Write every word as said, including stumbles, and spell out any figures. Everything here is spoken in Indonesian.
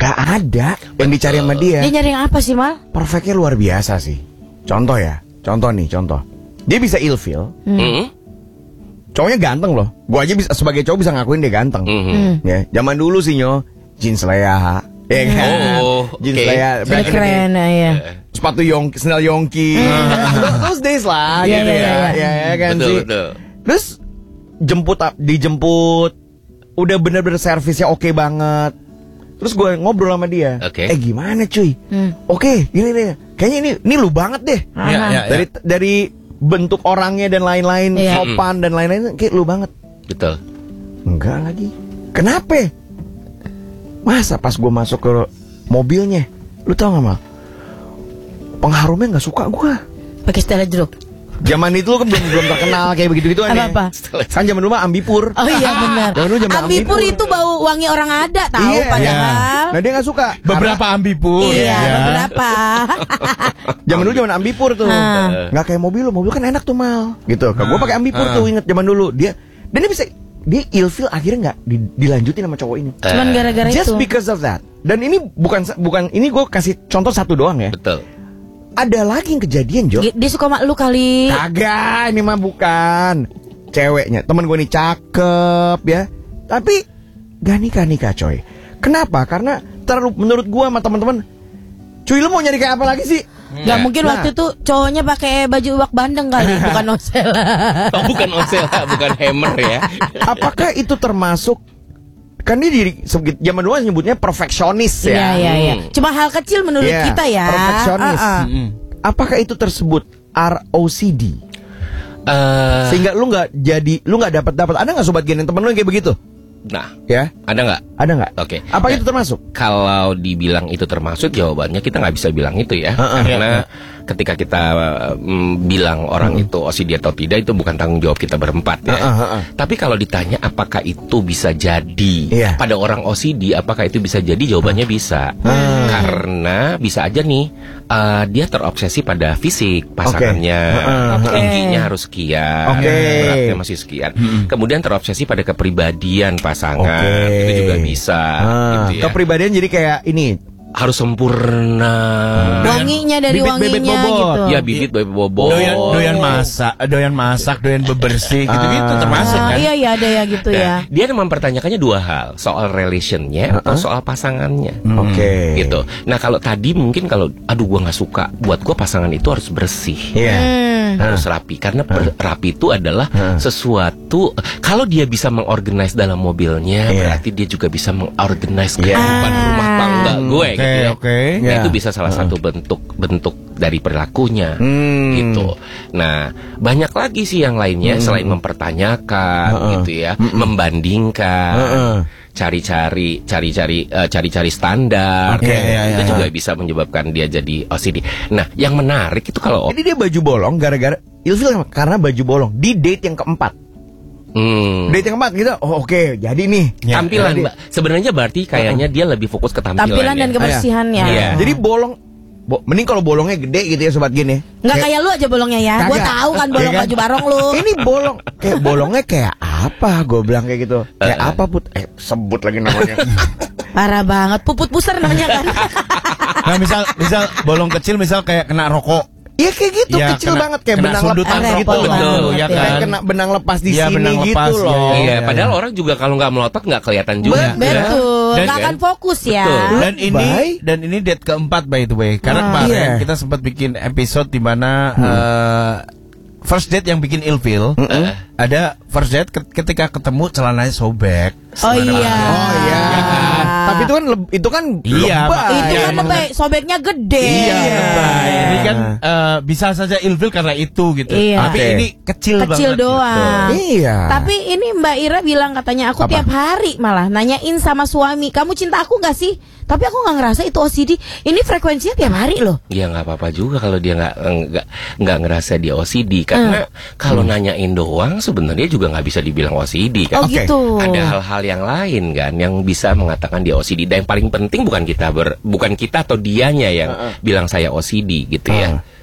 Gak ada yang dicari sama dia. Dia nyari yang apa sih, Mal? Perfectnya luar biasa sih. Contoh ya, contoh nih, contoh. Dia bisa ilfeel. Hmm. Cowoknya ganteng loh. Gua aja bisa sebagai cowok bisa ngakuin dia ganteng. Hmm. Ya, zaman dulu sih nyo, jeans Lea, ya kan? Oh, jeans okay. Lea, Jadi keren ya. sepatu Yongki, sandal Yongki. Those days lah, Iya, gitu iya, ya, iya. ya, ya kan Betul, sih. betul. Terus jemput, dijemput, udah bener-bener servisnya oke banget. Terus gue ngobrol sama dia. Oke. Eh gimana cuy? Hmm. Oke, gini nih. Kayaknya ini ini lu banget deh. Aha. Ya, ya, ya. Dari dari bentuk orangnya dan lain-lain, Iya. sopan dan lain-lain kayak lu banget. Betul. Enggak lagi. Kenapa? Masa pas gue masuk ke mobilnya, lu tau gak Mal? Pengharumnya nggak suka gue. Pakai Stella jeruk. Zaman itu kan belum belum terkenal kayak begitu gituan ya. Apa-apa? Kan zaman dulu mah Ambipur. Oh iya benar. Zaman dulu zaman Ambipur itu bau wangi orang ada tahu Iya. padahal. Nah dia nggak suka. Beberapa ambipur. Iya, ya. beberapa. Zaman dulu zaman Ambipur tuh. Ah. Nggak kayak mobil lo, mobil kan enak tuh Mal. Gitu. Kalau gue Ah. pakai Ambipur Ah. tuh inget zaman dulu. Dia dan dia bisa dia ilfeel akhirnya nggak di- dilanjutin sama cowok ini. Cuman gara-gara Just itu. because of that. Dan ini bukan bukan ini gue kasih contoh satu doang ya. Betul. Ada lagi yang kejadian Jo. Dia suka sama lu kali. Kagak, ini mah bukan. Ceweknya, temen gue nih cakep ya. Tapi gak nikah-nikah coy. Kenapa? Karena terlalu menurut gue sama teman-teman. Cuy lu mau nyari kayak apa lagi sih? Gak mungkin Nah. waktu itu cowoknya pakai baju uak bandeng kali, bukan Nosela. Oh, bukan Osella, bukan Hammer ya. Apakah itu termasuk? Kan dia diri segit- zaman dulu nyebutnya perfeksionis Iya ya. iya iya. Hmm. Cuma hal kecil menurut Iya, kita ya. perfeksionis. Ah, ah. Mm-mm. Apakah itu tersebut R O C D? Eh, Sehingga lu nggak jadi, lu nggak dapat dapat. Ada nggak sobat gen yang temen lu yang kayak begitu? nah, Ya, ada nggak? ada nggak? Oke. Apa Ya. itu termasuk? Kalau dibilang itu termasuk, jawabannya kita nggak bisa bilang itu ya. Heeh. Karena ketika kita mm, bilang orang itu O C D atau tidak, itu bukan tanggung jawab kita berempat ya. Heeh, heeh. Tapi kalau ditanya apakah itu bisa jadi Iya. pada orang O C D, apakah itu bisa jadi? Jawabannya bisa. Karena bisa aja nih eh, dia terobsesi pada fisik pasangannya. Heeh, heeh. Tingginya harus sekian, Oke. beratnya masih sekian. Kemudian terobsesi pada kepribadian pasangan, Oke. itu juga bisa. Ah, Gitu ya. kepribadian jadi kayak ini. Harus sempurna. Wanginya dari Bibit-bibit wanginya bobot. gitu. Ya bibit bebek bobot. Doyan doyan masak, doyan masak, doyan bebersih gitu-gitu Ah. termasuk Ah, kan. iya iya ada ya gitu ya. Nah, dia mempertanyakannya dua hal, soal relationnya atau soal pasangannya. Oke. Gitu. Nah kalau tadi mungkin kalau aduh gua nggak suka, buat gua pasangan itu harus bersih. Iya. Hmm. Harus rapi karena per- rapi itu adalah sesuatu kalau dia bisa mengorganize dalam mobilnya, Iya. berarti dia juga bisa mengorganize Iya. kehidupan rumah tangga gue Oke, gitu ya. oke. Nah, Iya. itu bisa salah satu bentuk bentuk dari perilakunya. Hmm. Gitu. Nah, banyak lagi sih yang lainnya selain mempertanyakan Heeh. gitu ya, membandingkan, Heeh. cari-cari cari-cari eh, cari-cari standar. Oke, iya, itu iya. juga bisa menyebabkan dia jadi O C D. Nah, yang menarik itu kalau Jadi dia baju bolong gara-gara ilfil karena baju bolong di date yang keempat. hmm, Date yang keempat gitu. Oh oke, jadi nih. Ya, tampilan, jadi- Mbak. Sebenarnya berarti kayaknya dia lebih fokus ke tampilan. Tampilan dan ya. kebersihannya. Iya. Jadi bolong bo, mending kalau bolongnya gede gitu ya sobat gini. Nggak kayak lu aja bolongnya ya. Gue Kagak. tahu kan bolong Iya kan? baju barong lu. Ini bolong kayak bolongnya kayak apa? Gue bilang kayak gitu. Kayak Eh, eh. apa put? Eh sebut lagi namanya. Parah banget. Puput puser namanya kan. Nah, misal misal bolong kecil misal kayak kena rokok. Iya kayak gitu, Iya, kecil kena- banget kayak kena benang sundutan lepas rokok gitu. banget, betul, ya ya Kayak kan. kena benang lepas di Iya, sini benang gitu lepas, loh. iya, Iya, iya. padahal orang juga kalau nggak melotot nggak kelihatan juga. Iya. Betul. Dan- Nggak akan fokus ya. Betul. Dan ini Bye. dan ini date keempat by the way. Karena Ah. kemarin Iya. kita sempat bikin episode di mana eh, first date yang bikin ilfeel. Ada first date ke- ketika ketemu celananya sobek. Oh iya. Oh iya. Tapi itu kan leb- itu kan Iya, lebay. Itu Iya, kan emang- lebay, sobeknya gede. Iya, Iya. lebay. Ini kan eh, bisa saja ilfeel karena itu gitu. Iya. Tapi Oke. ini kecil, Kecil banget. doang. Iya. Tapi ini Mbak Ira bilang katanya aku Apa? tiap hari malah nanyain sama suami, kamu cinta aku nggak sih? Tapi aku nggak ngerasa itu O C D. Ini frekuensinya tiap hari loh. Ya nggak apa-apa juga kalau dia nggak nggak nggak ngerasa dia O C D karena kalau nanyain doang sebenarnya juga nggak bisa dibilang O C D kan. Oh Oke. gitu. Ada hal-hal yang lain kan yang bisa mengatakan dia O C D dan yang paling penting bukan kita ber, bukan kita atau dianya yang bilang saya O C D gitu ya.